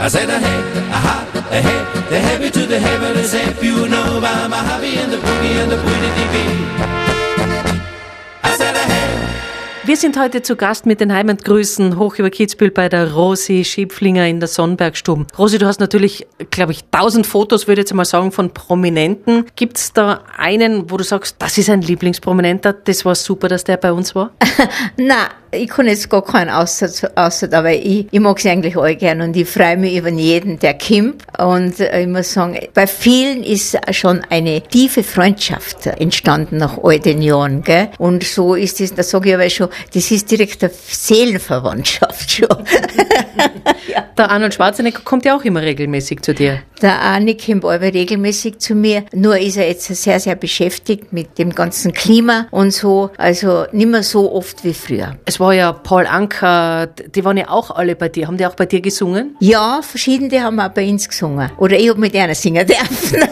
I said, aha, hey, the heavy to the heavenly step, you know, I'm a happy and the booty bee. I said, hey. Wir sind heute zu Gast mit den Heimatgrüßen hoch über Kitzbühel bei der Rosi Schiepflinger in der Sonnbergstube. Rosi, du hast natürlich, glaube ich, 1000 Fotos, würde ich jetzt mal sagen, von Prominenten. Gibt's da einen, wo du sagst, das ist ein Lieblingsprominenter, das war super, dass der bei uns war? Nein, ich kann jetzt gar keinen außer aber ich mag sie eigentlich alle gern und ich freue mich über jeden, der kommt. Und ich muss sagen, bei vielen ist schon eine tiefe Freundschaft entstanden nach all den Jahren, gell? Und so ist es, das sage ich aber schon, das ist direkt eine Seelenverwandtschaft schon. Ja. Der Arnold Schwarzenegger kommt ja auch immer regelmäßig zu dir. Der Arne kommt aber regelmäßig zu mir, nur ist er jetzt sehr, sehr beschäftigt mit dem ganzen Klima und so, also nicht mehr so oft wie früher. Es war ja Paul Anka, die waren ja auch alle bei dir. Haben die auch bei dir gesungen? Ja, verschiedene haben auch bei uns gesungen. Oder ich habe mit einer singen dürfen.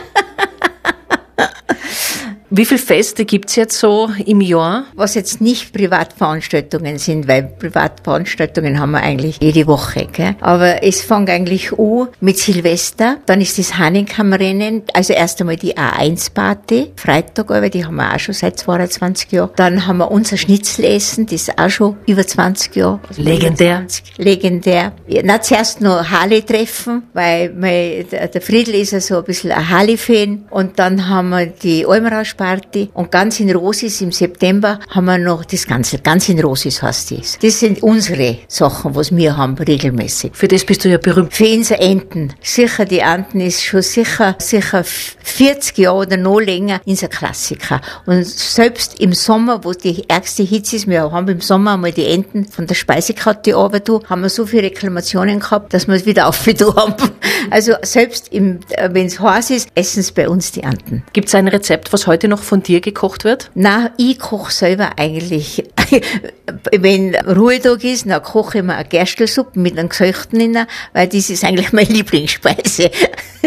Wie viele Feste gibt's jetzt so im Jahr? Was jetzt nicht Privatveranstaltungen sind, weil Privatveranstaltungen haben wir eigentlich jede Woche, gell? Aber es fängt eigentlich an mit Silvester, dann ist das Hahnenkammrennen, also erst einmal die A1-Party, Freitag, aber die haben wir auch schon seit 22 Jahren. Dann haben wir unser Schnitzelessen, das ist auch schon über 20 Jahre. Also Legendär. Legendär. Na, zuerst noch Harley-Treffen, weil der Friedl ist ja so ein bisschen ein Harley-Fan. Und dann haben wir die Almrausch-Party und ganz in Rosis im September haben wir noch das Ganze. Ganz in Rosis heißt das. Das sind unsere Sachen, was wir haben regelmäßig. Für das bist du ja berühmt. Für unsere Enten. Sicher, die Enten ist schon sicher 40 Jahre oder noch länger unser Klassiker. Und selbst im Sommer, wo die ärgste Hitze ist, wir haben im Sommer einmal die Enten von der Speisekarte runter, haben wir so viele Reklamationen gehabt, dass wir es wieder aufgetan haben. Also selbst wenn es heiß ist, essen es bei uns die Enten. Gibt es ein Rezept, was heute noch von dir gekocht wird? Na, ich koche selber eigentlich. Wenn Ruhetag ist, dann koche ich mir eine Gerstl-Suppe mit einem Gesöchten in, weil das ist eigentlich meine Lieblingsspeise.